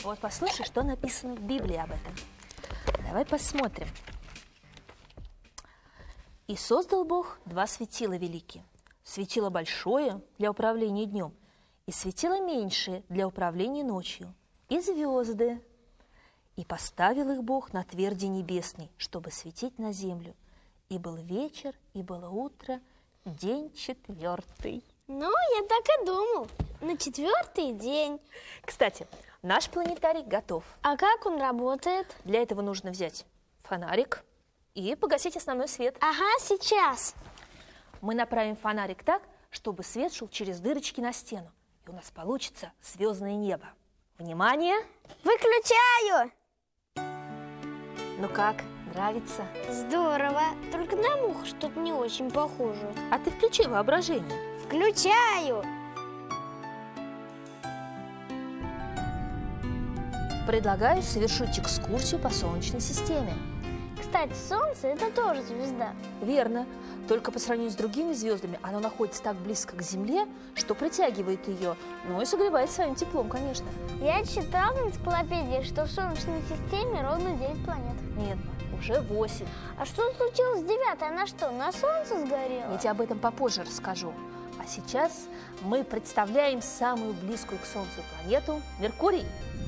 Вот послушай, что написано в Библии об этом. Давай посмотрим. «И создал Бог два светила великие. Светило большое для управления днем, и светило меньшее для управления ночью, и звезды. И поставил их Бог на тверди небесной, чтобы светить на землю. И был вечер, и было утро, день четвертый». Ну, я так и думал. На четвертый день. Кстати, наш планетарий готов. А как он работает? Для этого нужно взять фонарик и погасить основной свет. Ага, сейчас. Мы направим фонарик так, чтобы свет шел через дырочки на стену. И у нас получится звездное небо. Внимание! Выключаю! Ну как, нравится? Здорово. Только на мух что-то не очень похоже. А ты включи воображение. Включаю! Предлагаю совершить экскурсию по Солнечной системе. Кстати, Солнце – это тоже звезда. Верно. Только по сравнению с другими звездами оно находится так близко к Земле, что притягивает ее, ну и согревает своим теплом, конечно. Я читал в энциклопедии, что в Солнечной системе ровно 9 планет. Нет, уже 8. А что случилось с 9-й? Она что, на Солнце сгорела? Я тебе об этом попозже расскажу. А сейчас мы представляем самую близкую к Солнцу планету – Меркурий.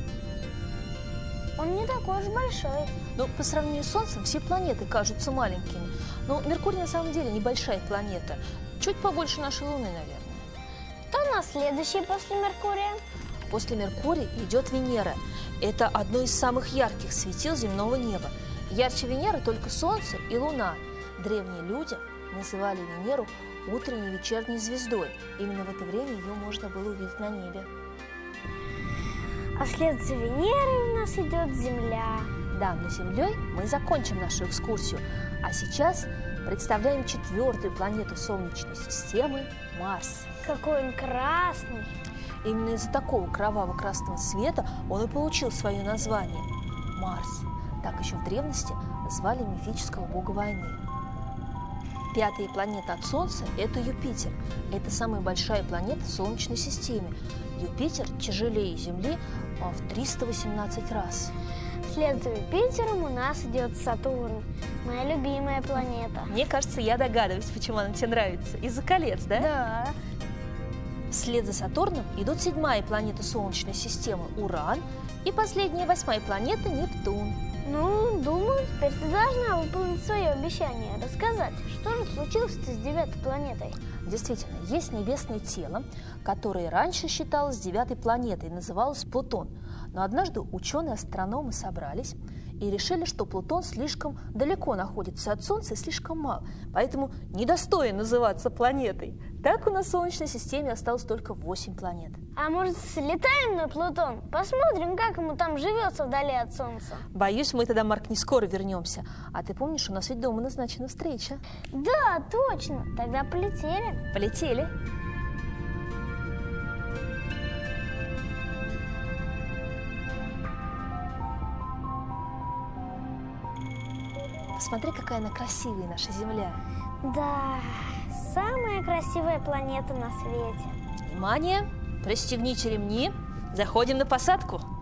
Он не такой уж большой. Ну, по сравнению с Солнцем все планеты кажутся маленькими. Но Меркурий на самом деле небольшая планета. Чуть побольше нашей Луны, наверное. Кто у нас следующий после Меркурия? После Меркурия идет Венера. Это одно из самых ярких светил земного неба. Ярче Венеры только Солнце и Луна. Древние люди называли Венеру утренней и вечерней звездой. Именно в это время ее можно было увидеть на небе. А вслед за Венерой у нас идет Земля. Да, но Землей мы закончим нашу экскурсию. А сейчас представляем четвертую планету Солнечной системы – Марс. Какой он красный! Именно из-за такого кроваво-красного цвета он и получил свое название – Марс. Так еще в древности звали мифического бога войны. Пятая планета от Солнца – это Юпитер. Это самая большая планета в Солнечной системе. Юпитер тяжелее Земли в 318 раз. Вслед за Юпитером у нас идет Сатурн, моя любимая планета. Мне кажется, я догадываюсь, почему она тебе нравится. Из-за колец, да? Да. Вслед за Сатурном идут седьмая планета Солнечной системы – Уран, и последняя, восьмая планета – Нептун. Ну, думаю, теперь ты должна выполнить свое обещание, рассказать, что же случилось-то с 9-й планетой. Действительно, есть небесное тело, которое раньше считалось 9-й планетой, называлось Плутон. Но однажды ученые-астрономы собрались и решили, что Плутон слишком далеко находится от Солнца и слишком мал, поэтому недостоин называться планетой. Так у нас в Солнечной системе осталось только 8 планет. А может, слетаем на Плутон? Посмотрим, как ему там живется вдали от Солнца. Боюсь, мы тогда, Марк, не скоро вернемся. А ты помнишь, у нас ведь дома назначена встреча? Да, точно. Тогда полетели. Полетели. Посмотри, какая она красивая, наша Земля. Да, самая красивая планета на свете. Внимание! Пристегните ремни. Заходим на посадку.